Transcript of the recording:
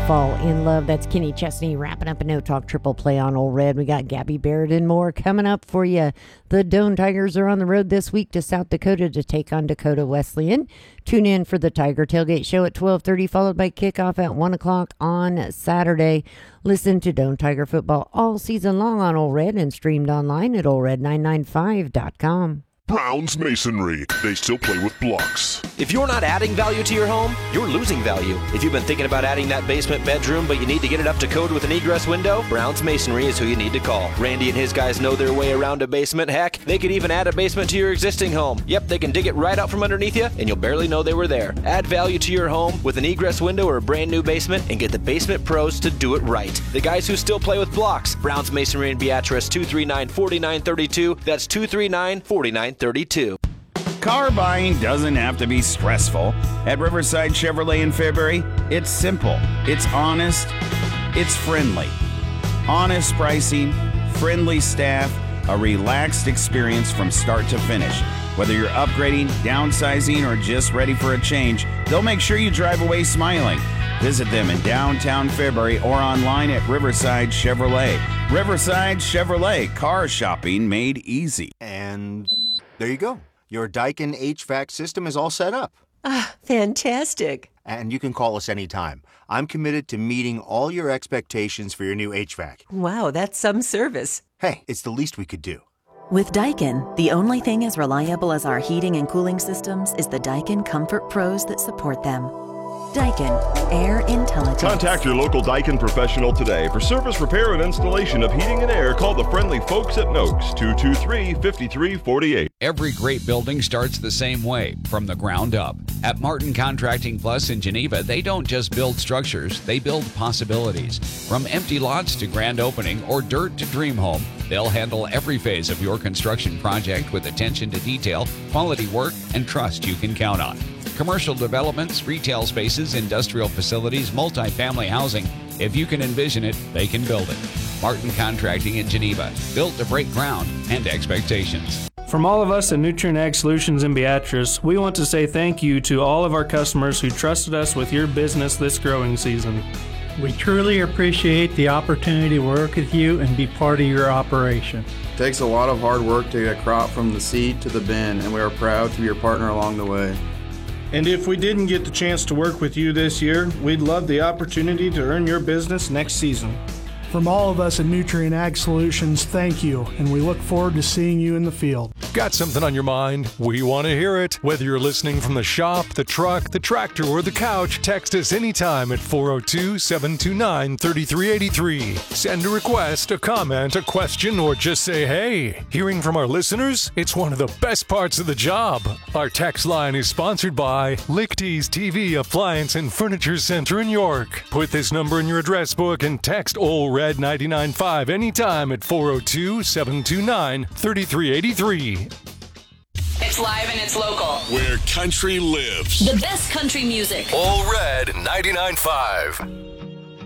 Fall in Love. That's Kenny Chesney wrapping up a No Talk Triple Play on Old Red. We got Gabby Barrett and more coming up for you. The Doane Tigers are on the road this week to South Dakota to take on Dakota Wesleyan. Tune in for the Tiger Tailgate Show at 12:30, followed by kickoff at 1 o'clock on Saturday. Listen to Doane Tiger football all season long on Old Red and streamed online at oldred995.com. Browns Masonry. They still play with blocks. If you're not adding value to your home, you're losing value. If you've been thinking about adding that basement bedroom, but you need to get it up to code with an egress window, Browns Masonry is who you need to call. Randy and his guys know their way around a basement. Heck, they could even add a basement to your existing home. Yep, they can dig it right out from underneath you, and you'll barely know they were there. Add value to your home with an egress window or a brand new basement, and get the basement pros to do it right. The guys who still play with blocks. Browns Masonry in Beatrice, 239-4932. That's 239-4932. Car buying doesn't have to be stressful. At Riverside Chevrolet in Fairbury, it's simple, it's honest, it's friendly. Honest pricing, friendly staff, a relaxed experience from start to finish. Whether you're upgrading, downsizing, or just ready for a change, they'll make sure you drive away smiling. Visit them in downtown Fairbury or online at Riverside Chevrolet. Riverside Chevrolet, car shopping made easy. And there you go. Your Daikin HVAC system is all set up. Ah, fantastic. And you can call us anytime. I'm committed to meeting all your expectations for your new HVAC. Wow, that's some service. Hey, it's the least we could do. With Daikin, the only thing as reliable as our heating and cooling systems is the Daikin Comfort Pros that support them. Daikin, air intelligence. Contact your local Daikin professional today. For service, repair, and installation of heating and air, call the friendly folks at Noakes, 223-5348. Every great building starts the same way, from the ground up. At Martin Contracting Plus in Geneva, they don't just build structures, they build possibilities. From empty lots to grand opening or dirt to dream home, they'll handle every phase of your construction project with attention to detail, quality work, and trust you can count on. Commercial developments, retail spaces, industrial facilities, multifamily housing. If you can envision it, they can build it. Martin Contracting in Geneva, built to break ground and expectations. From all of us at Nutrient Ag Solutions in Beatrice, we want to say thank you to all of our customers who trusted us with your business this growing season. We truly appreciate the opportunity to work with you and be part of your operation. It takes a lot of hard work to get a crop from the seed to the bin, and we are proud to be your partner along the way. And if we didn't get the chance to work with you this year, we'd love the opportunity to earn your business next season. From all of us at Nutrient Ag Solutions, thank you, and we look forward to seeing you in the field. Got something on your mind? We want to hear it. Whether you're listening from the shop, the truck, the tractor, or the couch, text us anytime at 402-729-3383. Send a request, a comment, a question, or just say hey. Hearing from our listeners? It's one of the best parts of the job. Our text line is sponsored by Lichty's TV Appliance and Furniture Center in York. Put this number in your address book and text OLRED 99.5 anytime at 402-729-3383. It's live and it's local. Where country lives. The best country music. All Red 99.5.